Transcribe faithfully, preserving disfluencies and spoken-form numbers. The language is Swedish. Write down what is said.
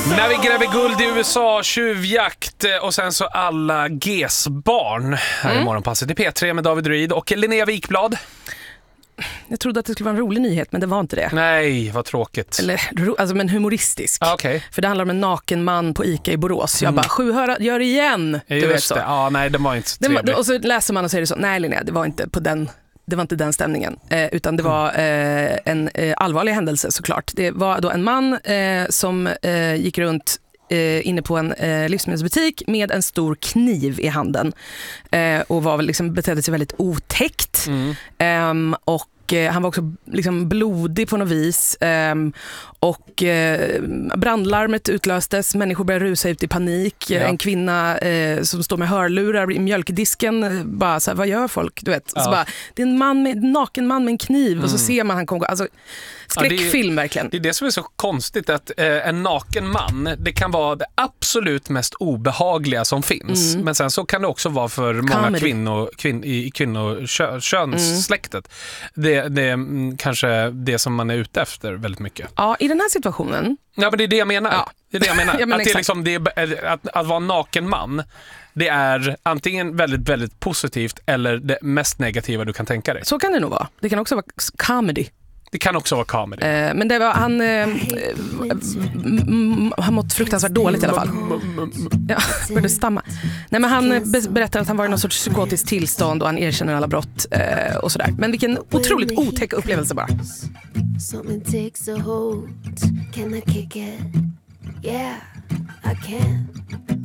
När vi gräver guld i U S A, tjuvjakt och sen så alla G S-barn här mm. i morgonpasset i P tre med David Reed och Linnea Wikblad. Jag trodde att det skulle vara en rolig nyhet, men det var inte det. Nej, vad tråkigt. Eller, alltså, men humoristisk. Ah, okay. För det handlar om en naken man på Ica i Borås. Jag mm. bara, sjuhöra, gör det igen. Du Just vet så. det. Ja, nej, det var inte så trevligt. Det, och så läser man och säger det så. Nej, Linnea, det var inte på den... Det var inte den stämningen, eh, utan det var eh, en eh, allvarlig händelse såklart. Det var då en man eh, som eh, gick runt eh, inne på en eh, livsmedelsbutik med en stor kniv i handen eh, och var väl liksom, betedde sig väldigt otäckt. Mm. Eh, och han var också liksom blodig på något vis um, och uh, brandlarmet utlöstes, människor började rusa ut i panik. Ja. En kvinna uh, som står med hörlurar i mjölkdisken uh, bara så här, vad gör folk? Du vet, ja. Så bara, det är en man med, en naken man med en kniv mm. och så ser man han kommer, alltså skräckfilm ja, verkligen. Det är det som är så konstigt att uh, en naken man, det kan vara det absolut mest obehagliga som finns, mm. men sen så kan det också vara för många Comedy. kvinnor kvin, i kvinnokönssläktet. Mm. Det Det är kanske det som man är ute efter väldigt mycket. Ja, i den här situationen. Ja, men det är det jag menar. Ja. Det är det jag menar. Ja, men att, det är liksom, det är, att, att vara en naken man, det är antingen väldigt, väldigt positivt eller det mest negativa du kan tänka dig. Så kan det nog vara. Det kan också vara comedy. Det kan också vara comedy. Eh, men det var, han eh, han mått fruktansvärt dåligt i alla fall. Ja, började stamma. Nej, men han berättar att han var i någon sorts psykotiskt tillstånd och han erkänner alla brott eh, och sådär. Men vilken otroligt otäck upplevelse bara. Something takes a hold. Can I kick it? Yeah, I can.